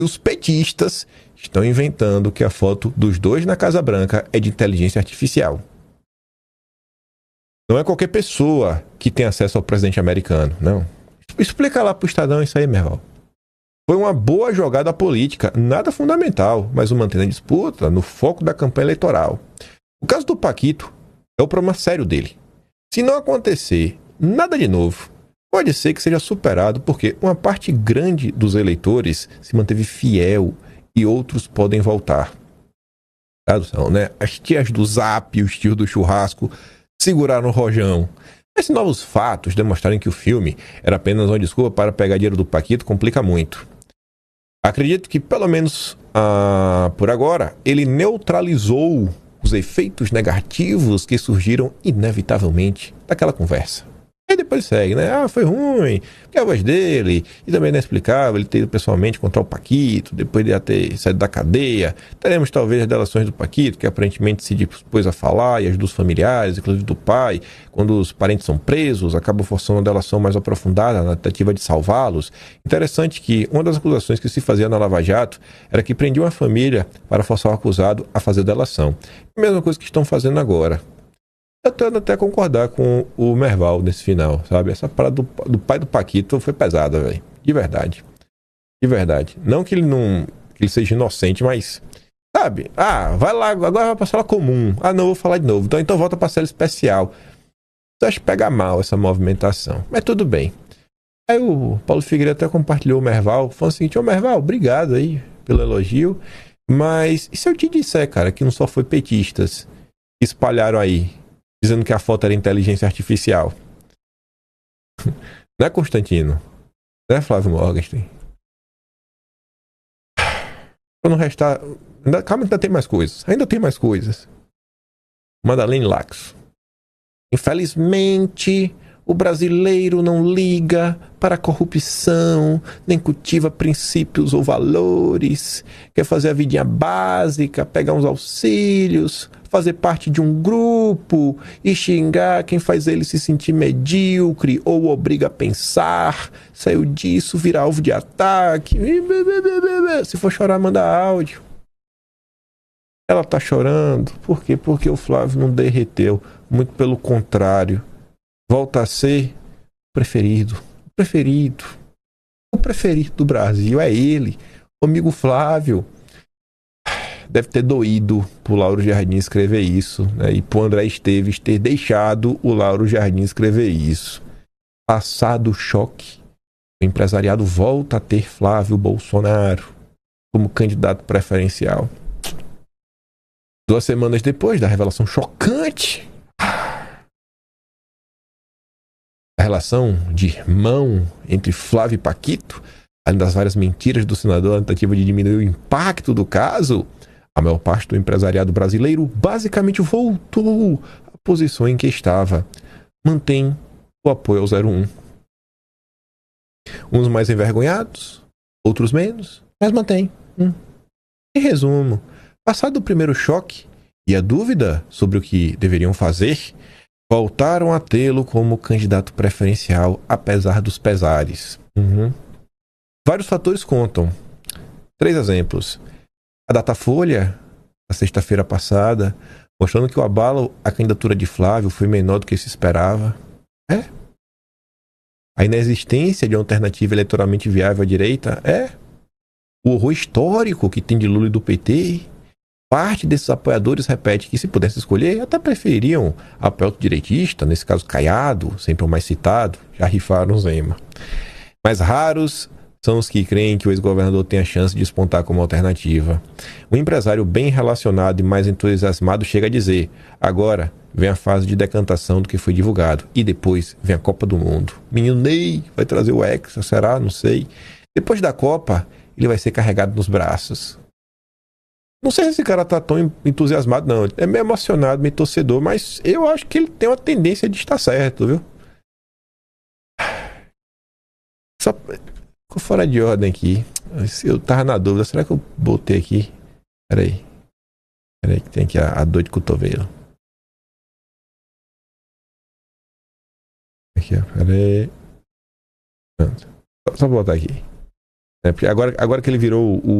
Os petistas estão inventando que a foto dos dois na Casa Branca é de inteligência artificial. Não é qualquer pessoa que tem acesso ao presidente americano, não. Explica lá pro Estadão isso aí, Merval. Foi uma boa jogada política, nada fundamental, mas o mantendo a disputa no foco da campanha eleitoral. O caso do Paquito é o problema sério dele. Se não acontecer nada de novo, pode ser que seja superado porque uma parte grande dos eleitores se manteve fiel e outros podem voltar. Tradução, né? As tias do Zap, os tios do churrasco seguraram o rojão. Mas se novos fatos demonstrarem que o filme era apenas uma desculpa para pegar dinheiro do Paquito, complica muito. Acredito que, pelo menos por agora, ele neutralizou os efeitos negativos que surgiram inevitavelmente daquela conversa. Aí depois segue, né? Ah, foi ruim, porque a voz dele, e também não explicava, ele ter ido pessoalmente contra o Paquito, depois de ter saído da cadeia. Teremos talvez as delações do Paquito, que aparentemente se dispôs a falar, e as dos familiares, inclusive do pai, quando os parentes são presos, acaba forçando uma delação mais aprofundada na tentativa de salvá-los. Interessante que uma das acusações que se fazia na Lava Jato era que prendia uma família para forçar o acusado a fazer delação. A mesma coisa que estão fazendo agora. Eu tento até concordar com o Merval nesse final, sabe? Essa parada do pai do Paquito foi pesada, velho. De verdade. De verdade. Não que ele seja inocente, mas... Sabe? Ah, vai lá, agora vai pra sala comum. Ah, não, vou falar de novo. Então volta pra cela especial. Eu acho que pega mal essa movimentação. Mas tudo bem. Aí o Paulo Figueiredo até compartilhou o Merval. Falando o seguinte, ô Merval, obrigado aí pelo elogio. Mas e se eu te disser, cara, que não só foi petistas que espalharam aí dizendo que a foto era inteligência artificial? Não é, Constantino? Não é, Flávio Morgenstern? Pra não restar... Calma, ainda tem mais coisas. Ainda tem mais coisas. Madalene Lax. Infelizmente, o brasileiro não liga para a corrupção, nem cultiva princípios ou valores, quer fazer a vidinha básica, pegar uns auxílios, fazer parte de um grupo e xingar quem faz ele se sentir medíocre ou obriga a pensar, saiu disso, vira alvo de ataque, se for chorar, manda áudio. Ela tá chorando, por quê? Porque o Flávio não derreteu, muito pelo contrário, volta a ser o preferido do Brasil, é ele, o amigo Flávio. Deve ter doído pro Lauro Jardim escrever isso, né? E pro André Esteves ter deixado o Lauro Jardim escrever isso. Passado o choque, o empresariado volta a ter Flávio Bolsonaro como candidato preferencial. 2 semanas depois da revelação chocante, a relação de irmão entre Flávio e Paquito, além das várias mentiras do senador na tentativa de diminuir o impacto do caso, a maior parte do empresariado brasileiro basicamente voltou à posição em que estava. Mantém o apoio ao 01. Uns mais envergonhados, outros menos, mas mantém. Em resumo, passado o primeiro choque e a dúvida sobre o que deveriam fazer, voltaram a tê-lo como candidato preferencial, apesar dos pesares. Vários fatores contam. 3 exemplos. A Datafolha, na sexta-feira passada, mostrando que o abalo à candidatura de Flávio foi menor do que se esperava. A inexistência de uma alternativa eleitoralmente viável à direita. O horror histórico que tem de Lula e do PT. Parte desses apoiadores repete que, se pudesse escolher, até prefeririam apoio direitista, nesse caso Caiado, sempre o mais citado, já rifaram Zema. Mais raros são os que creem que o ex-governador tem a chance de despontar como alternativa. Um empresário bem relacionado e mais entusiasmado chega a dizer: agora vem a fase de decantação do que foi divulgado, e depois vem a Copa do Mundo. Menino Ney vai trazer o Hexa, será? Não sei. Depois da Copa, ele vai ser carregado nos braços. Não sei se esse cara tá tão entusiasmado, não. Ele é meio emocionado, meio torcedor, mas eu acho que ele tem uma tendência de estar certo, viu? Só... Ficou fora de ordem aqui. Eu tava na dúvida. Será que eu botei aqui? Peraí que tem aqui a dor de cotovelo. Aqui, ó. Peraí. Pronto. Só botar aqui. Porque agora que ele virou